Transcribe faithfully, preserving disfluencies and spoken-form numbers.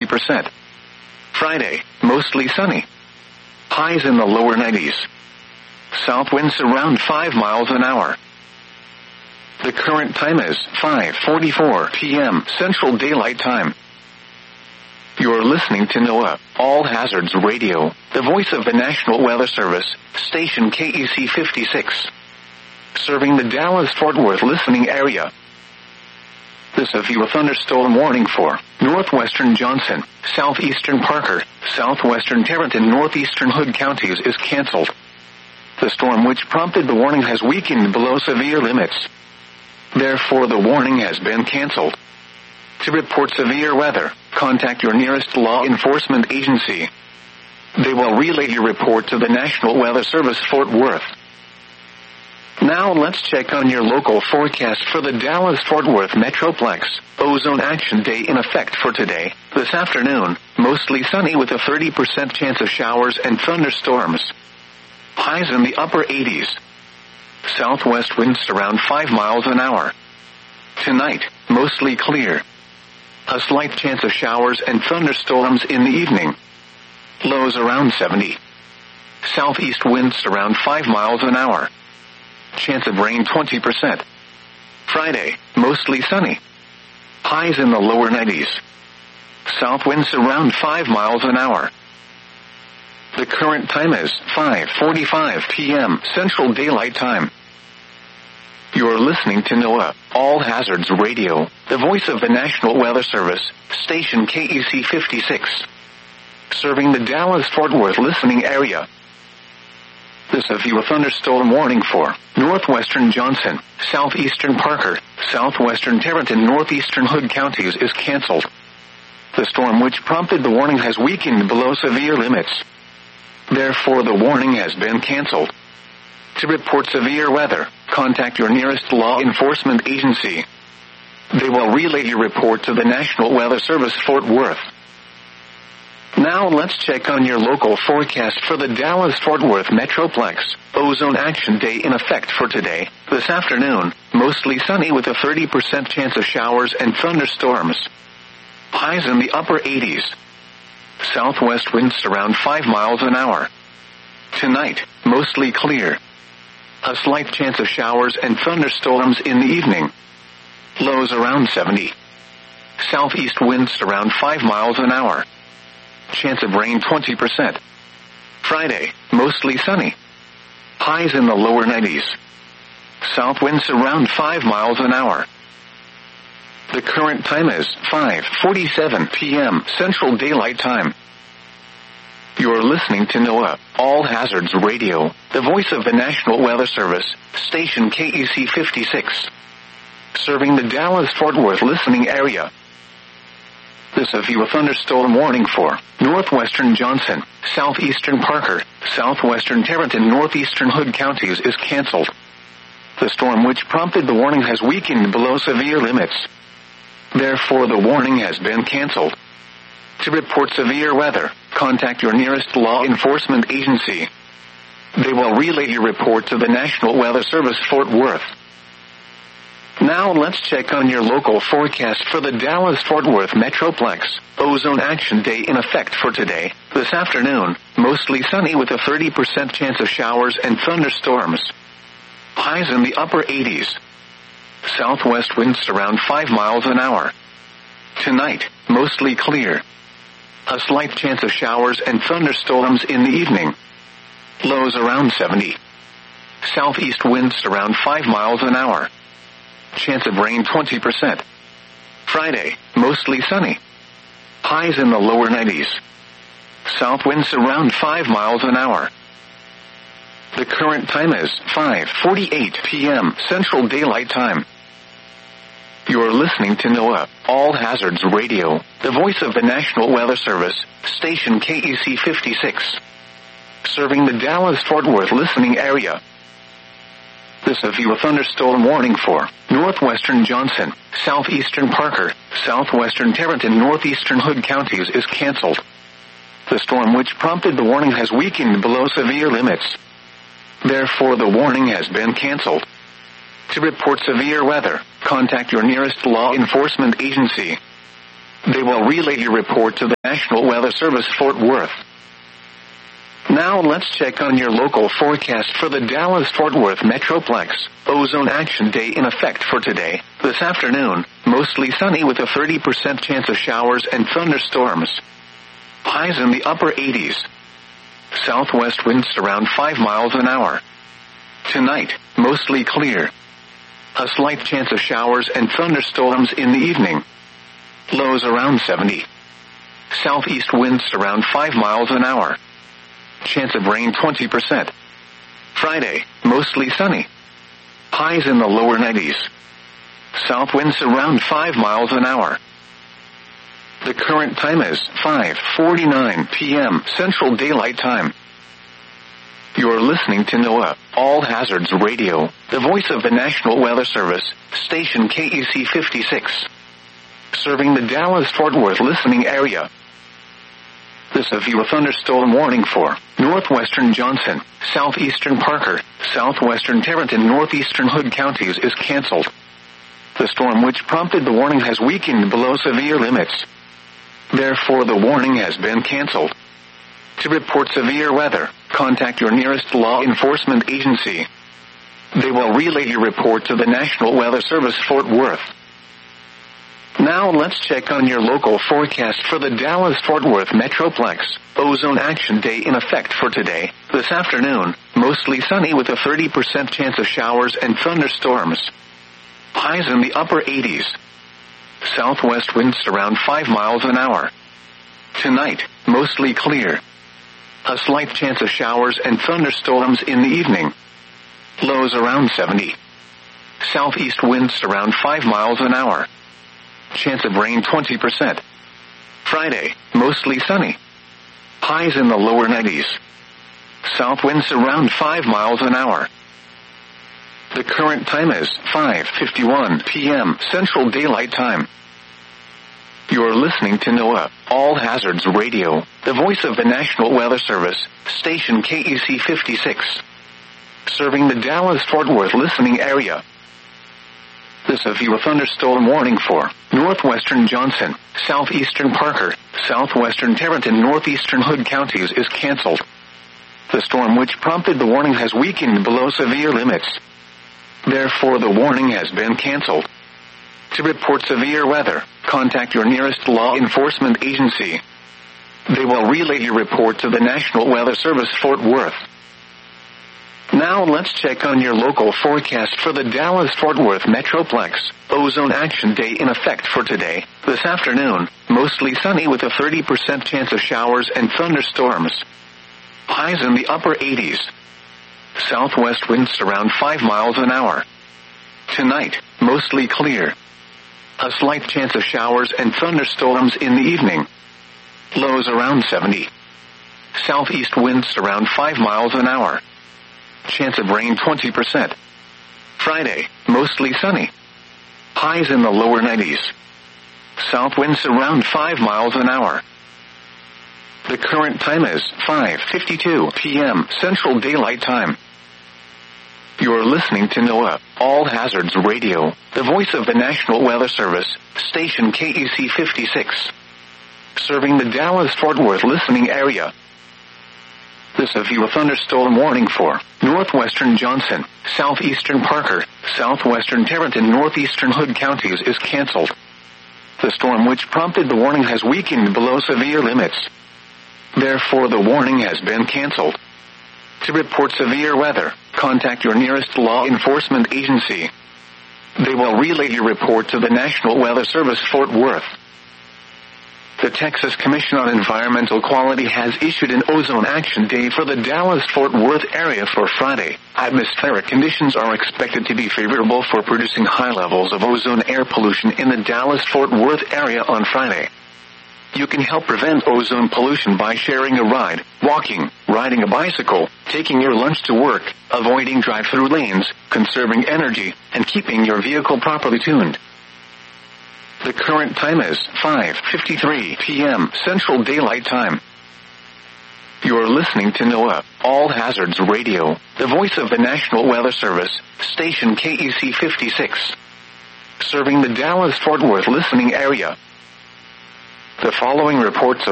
percent. Friday, mostly sunny. Highs in the lower nineties. South winds around five miles an hour. The current time is five forty-four p.m. Central Daylight Time. You're listening to NOAA, All Hazards Radio, the voice of the National Weather Service, station K E C fifty-six. Serving the Dallas-Fort Worth listening area. This is a thunderstorm warning for northwestern Johnson, southeastern Parker, southwestern Tarrant, and northeastern Hood counties is canceled. The storm which prompted the warning has weakened below severe limits. Therefore, the warning has been canceled. To report severe weather, contact your nearest law enforcement agency. They will relay your report to the National Weather Service Fort Worth. Now let's check on your local forecast for the Dallas-Fort Worth Metroplex. Ozone Action Day in effect for today, this afternoon, mostly sunny with a thirty percent chance of showers and thunderstorms. Highs in the upper eighties. Southwest winds around five miles an hour. Tonight, mostly clear. A slight chance of showers and thunderstorms in the evening. Lows around seventy. Southeast winds around five miles an hour. Chance of rain twenty percent. Friday, mostly sunny. Highs in the lower nineties. South winds around five miles an hour. The current time is five forty-five p.m. Central Daylight Time. You're listening to NOAA, All Hazards Radio, the voice of the National Weather Service, station K E C fifty-six. Serving the Dallas-Fort Worth listening area. This is a thunderstorm warning for northwestern Johnson, southeastern Parker, southwestern Tarrant, and northeastern Hood counties is canceled. The storm which prompted the warning has weakened below severe limits. Therefore, the warning has been canceled. To report severe weather, contact your nearest law enforcement agency. They will relay your report to the National Weather Service Fort Worth. Now let's check on your local forecast for the Dallas-Fort Worth Metroplex. Ozone Action Day in effect for today, this afternoon, mostly sunny with a thirty percent chance of showers and thunderstorms. Highs in the upper eighties. Southwest winds around five miles an hour. Tonight, mostly clear. A slight chance of showers and thunderstorms in the evening. Lows around seventy. Southeast winds around five miles an hour. Chance of rain twenty percent. Friday, mostly sunny. Highs in the lower nineties. South winds around five miles an hour. The current time is five forty-seven p.m. Central Daylight Time. You're listening to NOAA, All Hazards Radio, the voice of the National Weather Service, station K E C fifty-six. Serving the Dallas-Fort Worth listening area. This is a thunderstorm warning for northwestern Johnson, southeastern Parker, southwestern Tarrant, and northeastern Hood counties is canceled. The storm which prompted the warning has weakened below severe limits. Therefore, the warning has been canceled. To report severe weather, contact your nearest law enforcement agency. They will relay your report to the National Weather Service Fort Worth. Now let's check on your local forecast for the Dallas-Fort Worth Metroplex. Ozone Action Day in effect for today, this afternoon, mostly sunny with a thirty percent chance of showers and thunderstorms. Highs in the upper eighties. Southwest winds around five miles an hour. Tonight, mostly clear. A slight chance of showers and thunderstorms in the evening. Lows around seventy. Southeast winds around five miles an hour. Chance of rain twenty percent. Friday, mostly sunny. Highs in the lower nineties. South winds around five miles an hour. The current time is five forty-eight p.m. Central Daylight Time. You're listening to NOAA, All Hazards Radio, the voice of the National Weather Service, station K E C fifty-six. Serving the Dallas-Fort Worth listening area. This is a thunderstorm warning for northwestern Johnson, southeastern Parker, southwestern Tarrant, and northeastern Hood counties is canceled. The storm which prompted the warning has weakened below severe limits. Therefore, the warning has been canceled. To report severe weather, contact your nearest law enforcement agency. They will relay your report to the National Weather Service Fort Worth. Now let's check on your local forecast for the Dallas-Fort Worth Metroplex. Ozone Action Day in effect for today. This afternoon, mostly sunny with a thirty percent chance of showers and thunderstorms. Highs in the upper eighties. Southwest winds around five miles an hour. Tonight, mostly clear. A slight chance of showers and thunderstorms in the evening. Lows around seventy. Southeast winds around five miles an hour. Chance of rain twenty percent. Friday, mostly sunny. Highs in the lower nineties. South winds around five miles an hour. The current time is five forty-nine p.m. Central Daylight Time. You're listening to NOAA, All Hazards Radio, the voice of the National Weather Service, station K E C fifty-six. Serving the Dallas-Fort Worth listening area. This is your thunderstorm warning for northwestern Johnson, southeastern Parker, southwestern Tarrant, and northeastern Hood counties is canceled. The storm which prompted the warning has weakened below severe limits. Therefore, the warning has been canceled. To report severe weather, contact your nearest law enforcement agency. They will relay your report to the National Weather Service Fort Worth. Now let's check on your local forecast for the Dallas-Fort Worth Metroplex. Ozone Action Day in effect for today. This afternoon, mostly sunny with a thirty percent chance of showers and thunderstorms. Highs in the upper eighties. Southwest winds around five miles an hour. Tonight, mostly clear. A slight chance of showers and thunderstorms in the evening. Lows around seventy. Southeast winds around five miles an hour. Chance of rain twenty percent. Friday, mostly sunny. Highs in the lower nineties. South winds around five miles an hour. The current time is five fifty-one p.m. Central Daylight Time. You're listening to NOAA, All Hazards Radio, the voice of the National Weather Service, station K E C fifty-six. Serving the Dallas-Fort Worth listening area. This is your thunderstorm warning for northwestern Johnson, southeastern Parker, southwestern Tarrant, and northeastern Hood counties is canceled. The storm which prompted the warning has weakened below severe limits. Therefore, the warning has been canceled. To report severe weather, contact your nearest law enforcement agency. They will relay your report to the National Weather Service Fort Worth. Now let's check on your local forecast for the Dallas-Fort Worth Metroplex. Ozone Action Day in effect for today. This afternoon, mostly sunny with a thirty percent chance of showers and thunderstorms. Highs in the upper eighties. Southwest winds around five miles an hour. Tonight, mostly clear. A slight chance of showers and thunderstorms in the evening. Lows around seventy. Southeast winds around five miles an hour. Chance of rain twenty percent. Friday, mostly sunny. Highs in the lower nineties. South winds around five miles an hour. The current time is five fifty-two p.m. Central Daylight Time. You're listening to NOAA, All Hazards Radio, the voice of the National Weather Service, station K E C fifty-six. Serving the Dallas-Fort Worth listening area. This is your thunderstorm warning for northwestern Johnson, southeastern Parker, southwestern Tarrant, and northeastern Hood counties is canceled. The storm which prompted the warning has weakened below severe limits. Therefore, the warning has been canceled. To report severe weather, contact your nearest law enforcement agency. They will relay your report to the National Weather Service Fort Worth. The Texas Commission on Environmental Quality has issued an Ozone Action Day for the Dallas-Fort Worth area for Friday. Atmospheric conditions are expected to be favorable for producing high levels of ozone air pollution in the Dallas-Fort Worth area on Friday. You can help prevent ozone pollution by sharing a ride, walking, riding a bicycle, taking your lunch to work, avoiding drive-through lanes, conserving energy, and keeping your vehicle properly tuned. The current time is five fifty-three p.m. Central Daylight Time. You're listening to NOAA, All Hazards Radio, the voice of the National Weather Service, station K E C fifty-six. Serving the Dallas-Fort Worth listening area. The following reports